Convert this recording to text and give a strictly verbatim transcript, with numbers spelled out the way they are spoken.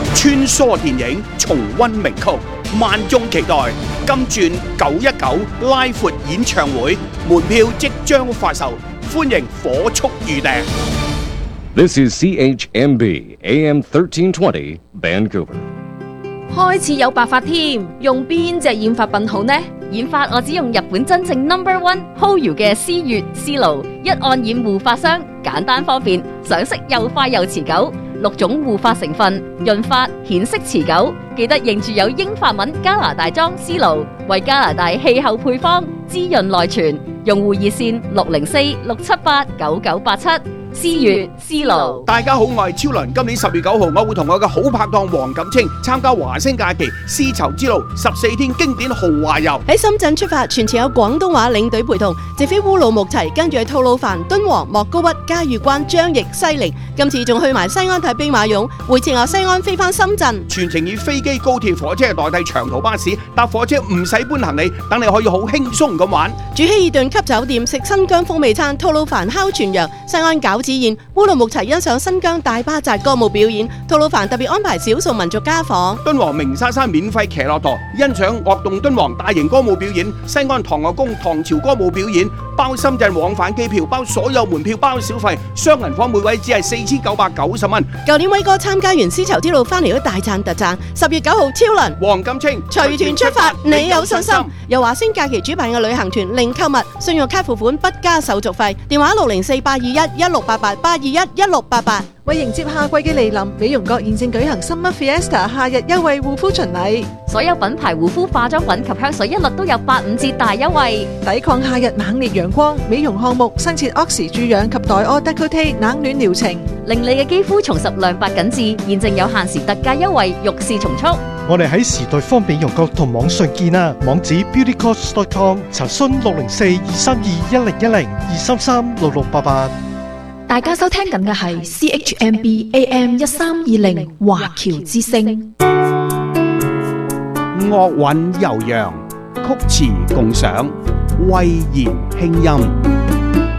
穿梭電影，重溫名曲，萬眾期待金鑽九一九拉闊演唱會，門票即將發售，歡迎火速預訂。 This is C H M B A M thirteen twenty Vancouver。 開始有白髮添，用邊隻染髮品好呢？染髮我只用日本真正 number one Hoyu 嘅思悅思路，一按染護髮霜，簡單方便，上色又快又持久，六種護髮成分，潤髮顯色持久。記得認住有英法文加拿大裝思路，為加拿大氣候配方，滋潤內存。用戶熱線六零四六七八九九八七。思悅思路， 大家好，我係超倫。今年十月九號，我會同我嘅好拍檔黃錦清參加華星假期絲綢之路十四天經典豪華遊。 喺深圳出發，全程有廣東話領隊陪同，直飛烏魯木齊，跟住去吐魯番、敦煌、莫高窟、嘉峪關、張掖、西寧。今次仲去埋西安睇兵馬俑，回程由西安飛翻深圳。 全程以飛機、高鐵、火車代替長途巴士，搭火車唔使搬行李，等你可以好輕鬆咁玩。 住希爾頓級酒店，食新疆風味餐，吐魯番烤全羊，西安餃子宴，烏魯木齊欣賞新疆大巴扎歌舞表演，吐魯番特別安排少數民族家訪， 敦煌鳴沙山免費騎駱駝，欣賞樂動敦煌大型歌舞表演，西安唐樂宮唐朝歌舞表演，包深圳往返機票，包所有門票，包小費，雙人房每位只係四千九百九十蚊。 舊年威哥參加完絲綢之路翻嚟都大讚特讚，十月九號超倫黃錦清隨團出發，你有信心？由華星假期主辦嘅旅行團，零購物，信用卡付款不加手續費，電話六零四八二一一六八八八二一一六八八。 為迎接夏季嘅嚟臨，美容閣現正舉行 Summer Fiesta 夏日優惠護膚巡禮， 所有品牌護膚化妝品及香水一律都有八五折大優惠， 抵抗夏日猛烈陽光。美容項目新設 Oxy 注氧及黛柯 Décolleté 冷暖療程， 令你嘅肌膚重拾亮白緊緻。現正有限時特價優惠，欲試從速。 我哋喺時代方美容閣同網上見啊，網址 beauty cost dot com， 查詢六零四二三二一零一零二三三六六八八。 大家收聽緊嘅係 C H M B A M 一三二零華僑之聲， 樂韻悠揚，曲詞共賞，慧言輕音。